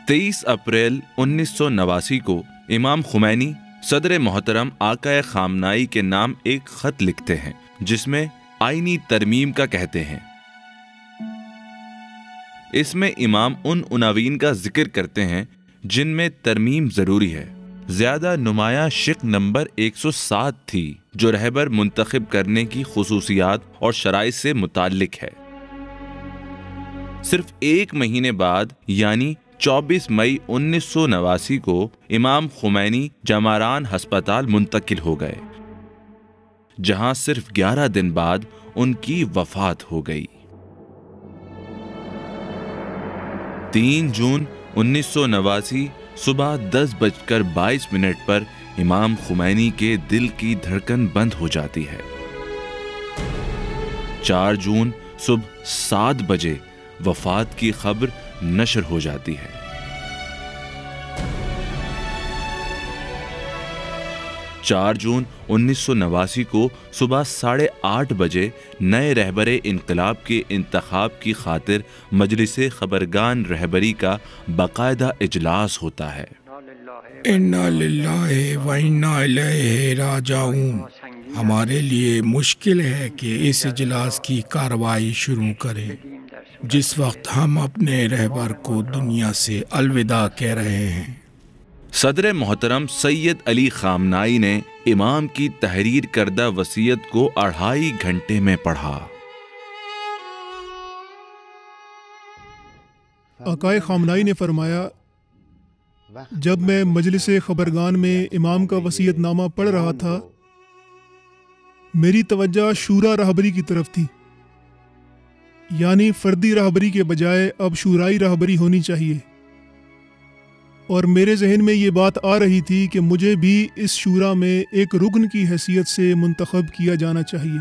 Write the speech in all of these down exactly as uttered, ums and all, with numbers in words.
तेईस अप्रैल उन्नीस सौ नवासी को इमाम खुमैनी सदर मोहतरम आका खामनाई के नाम एक खत लिखते हैं जिसमें आईनी तरमीम का कहते हैं। इसमें इमाम उन उनावीन का जिक्र करते हैं जिनमें तरमीम जरूरी है। ज्यादा नुमाया शिक नंबर एक सौ सात थी जो रहबर मुंतखब करने की खुसूसियात और शराइत से मुताल्लिक है। सिर्फ एक महीने बाद यानी चौबीस मई उन्नीस सौ नवासी को इमाम खुमैनी जमारान हस्पताल मुंतकिल हो गए, जहां सिर्फ ग्यारह दिन बाद उनकी वफात हो गई। तीन जून उन्नीस सौ नवासी सुबह दस बजकर बाईस मिनट पर इमाम खुमैनी के दिल की धड़कन बंद हो जाती है। चार जून सुबह सात बजे वफात की खबर नशर हो जाती है। चार जून उन्नीस सौ नवासी को सुबह साढ़े आठ बजे नए रहबरे इनकलाब के इंतखाब की खातिर मजलिसे खबरगान रहबरी का बाकायदा इजलास होता है। इन्ना लिल्लाहि व इन्ना इलैहि राजिऊन। हमारे लिए मुश्किल है कि इस इजलास की कार्रवाई शुरू करें जिस वक्त हम अपने रहबर को दुनिया से अलविदा कह रहे हैं। सदर मोहतरम सैयद अली खामनाई ने इमाम की तहरीर करदा वसीयत को अढ़ाई घंटे में पढ़ा। आकाए खामनाई ने फरमाया, जब मैं मजलिसे खबरगान में इमाम का वसीयतनामा पढ़ रहा था, मेरी तवज्जो शूरा रहबरी की तरफ थी, यानी फर्दी रहबरी के बजाय अब शूराई रहबरी होनी चाहिए। और मेरे जहन में ये बात आ रही थी कि मुझे भी इस शूरा में एक रुकन की हैसियत से मुंतखब किया जाना चाहिए।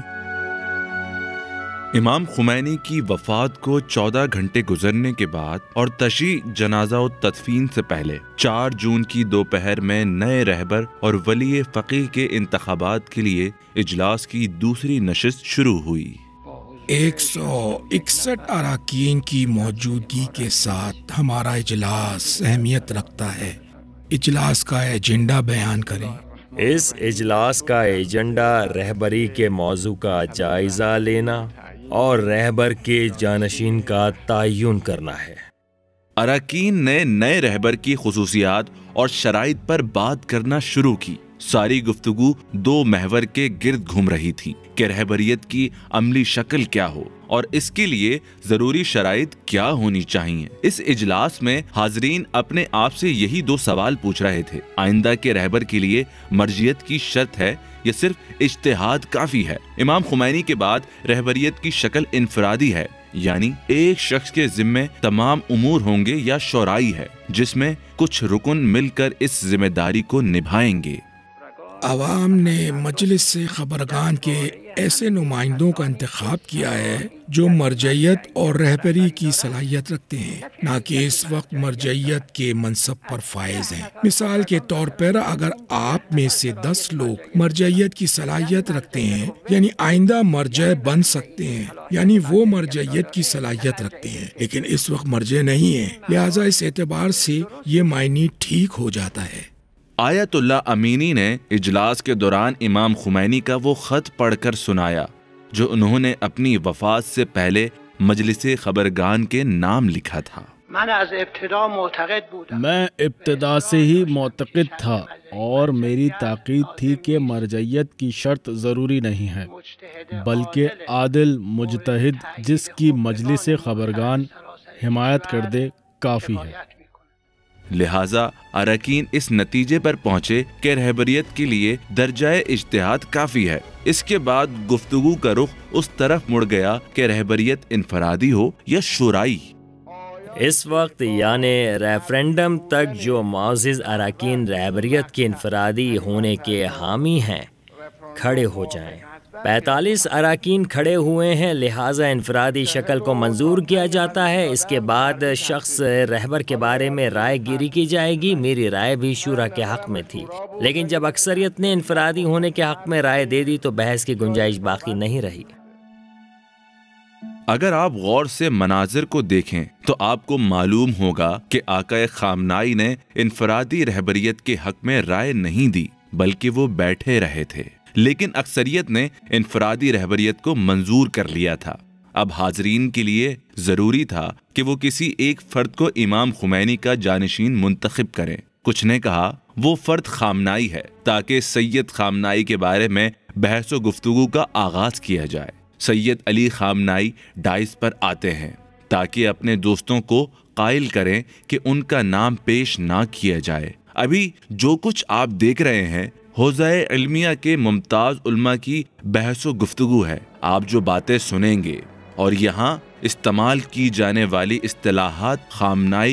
इमाम खुमैनी की वफात को चौदह घंटे गुजरने के बाद और तशी जनाजा और तदफीन से पहले चार जून की दोपहर में नए रहबर और वली फ़कीह के इंतखाबात के लिए इजलास की दूसरी नशिस्त शुरू हुई। एक सौ इकसठ अरकान की मौजूदगी के साथ हमारा इजलास अहमियत रखता है। इजलास का एजेंडा बयान करें। इस इजलास का एजेंडा रहबरी के मौजू का जायजा लेना और रहबर के जानशीन का तयन करना है। अरकान ने नए रहबर की खुसूसियात और शराइत पर बात करना शुरू की। सारी गुफ्तगू दो महवर के गिर्द घूम रही थी कि रहबरियत की अमली शक्ल क्या हो और इसके लिए जरूरी शराइत क्या होनी चाहिए। इस इजलास में हाजरीन अपने आप से यही दो सवाल पूछ रहे थे। आइंदा के रहबर के लिए मर्जियत की शर्त है या सिर्फ इज्तिहाद काफी है? इमाम खुमैनी के बाद रहबरियत की शक्ल इनफरादी है, यानी एक शख्स के जिम्मे तमाम उमूर होंगे, या शौराई है जिसमें कुछ रुकन मिलकर इस जिम्मेदारी को निभाएंगे। अवाम ने मजलिस से खबरगान के ऐसे नुमाइंदों का इंतखाब किया है जो मरजइयत और रहबरी की सलाहियत रखते हैं, ना कि इस वक्त मरजइयत के मनसब पर फायज हैं। मिसाल के तौर पर अगर आप में से दस लोग मरजइयत की सलाहियत रखते हैं, यानी आइंदा मरजय बन सकते हैं, यानी वो मरजइयत की सलाहियत रखते हैं लेकिन इस वक्त मरजय नहीं है, लिहाजा इस एतबार से ये मायनी ठीक हो जाता है। आयतुल्लाह अमीनी ने इजलास के दौरान इमाम खुमैनी का वो खत पढ़कर सुनाया जो उन्होंने अपनी वफात से पहले मजलिसे खबरगान के नाम लिखा था। मैं इब्तिदा से ही मोतक़िद था और मेरी ताक़ीद थी कि मरजइयत की शर्त ज़रूरी नहीं है, बल्कि आदिल मुजतहिद जिसकी मजलिसे खबरगान हिमायत कर दे काफ़ी है। लिहाजा अरकान इस नतीजे पर पहुंचे कि रहबरियत के लिए दर्जाए इज्तिहाद काफी है। इसके बाद गुफ्तगू का रुख उस तरफ मुड़ गया कि रहबरियत इनफरादी हो या शुराई। इस वक्त यानी रेफरेंडम तक जो मुअज़्ज़िज़ अरकान रहबरियत के इनफरादी होने के हामी हैं खड़े हो जाएं। पैंतालीस अरकान खड़े हुए हैं, लिहाजा इनफरादी शक्ल को मंजूर किया जाता है। इसके बाद शख्स रहबर के बारे में राय गिरी की जाएगी। मेरी राय भी शूरा के हक़ में थी, लेकिन जब अक्सरियत ने इनफरादी होने के हक़ में राय दे दी तो बहस की गुंजाइश बाकी नहीं रही। اگر آپ غور سے مناظر کو دیکھیں تو آپ کو معلوم ہوگا کہ آقا خامنائی نے انفرادی رہبریت کے حق میں رائے نہیں دی، بلکہ وہ بیٹھے رہے تھے، لیکن اکثریت نے انفرادی رہبریت کو منظور کر لیا تھا۔ اب حاضرین کے لیے ضروری تھا کہ وہ کسی ایک فرد کو امام خمینی کا جانشین منتخب کریں۔ کچھ نے کہا وہ فرد خامنائی ہے، تاکہ سید خامنائی کے بارے میں بحث و گفتگو کا آغاز کیا جائے۔ سید علی خامنائی ڈائز پر آتے ہیں تاکہ اپنے دوستوں کو قائل کریں کہ ان کا نام پیش نہ کیا جائے۔ ابھی جو کچھ آپ دیکھ رہے ہیں حوزہ علمیہ کے ممتاز علماء کی بحث و گفتگو ہے۔ آپ جو باتیں سنیں گے اور یہاں استعمال کی جانے والی اصطلاحات خامنائی